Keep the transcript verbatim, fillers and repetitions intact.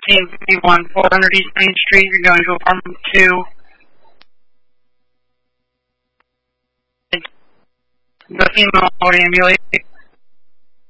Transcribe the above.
fifteen fifty-one, four hundred East Main Street. You're going to apartment two. The female ambulance.